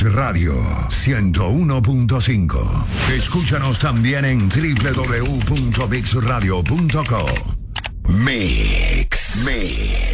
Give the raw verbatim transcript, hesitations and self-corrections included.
Radio ciento uno punto cinco. Escúchanos también en doble u doble u doble u punto mix radio punto co. Mix, Mix.